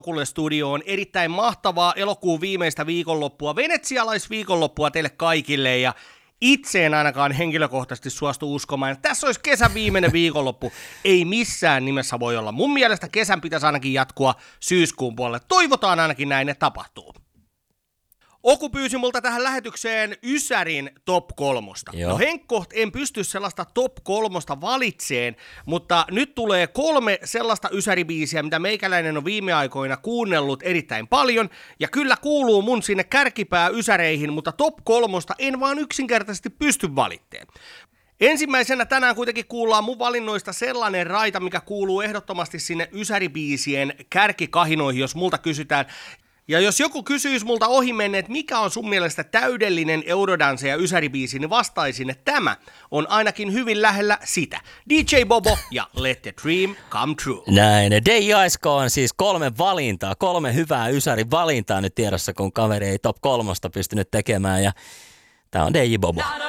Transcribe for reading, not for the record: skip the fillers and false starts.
Kuule studioon erittäin mahtavaa elokuun viimeistä viikonloppua, venetsialaisviikonloppua teille kaikille ja itse en ainakaan henkilökohtaisesti suostu uskomaan, että tässä olisi kesän viimeinen viikonloppu. Ei missään nimessä voi olla. Mun mielestä kesän pitäisi ainakin jatkua syyskuun puolelle. Toivotaan ainakin näin, että tapahtuu. Oku pyysi multa tähän lähetykseen Ysärin top 3. Joo. No Henkko, en pysty sellaista top 3 valitseen, mutta nyt tulee 3 sellaista Ysäribiisiä, mitä meikäläinen on viime aikoina kuunnellut erittäin paljon, ja kyllä kuuluu mun sinne kärkipää Ysäreihin, mutta top 3 en vaan yksinkertaisesti pysty valitteen. Ensimmäisenä tänään kuitenkin kuullaan mun valinnoista sellainen raita, mikä kuuluu ehdottomasti sinne Ysäribiisien kärkikahinoihin, jos multa kysytään. Ja jos joku kysyisi multa ohimenne, että mikä on sun mielestä täydellinen Eurodance ja Ysäribiisi, niin vastaisin, että tämä on ainakin hyvin lähellä sitä. DJ Bobo ja Let the Dream Come True. Näin, DJ-aisko on siis 3 valintaa, 3 hyvää Ysärin valintaa nyt tiedossa, kun kaveri ei top 3 pystynyt tekemään ja tää on DJ Bobo.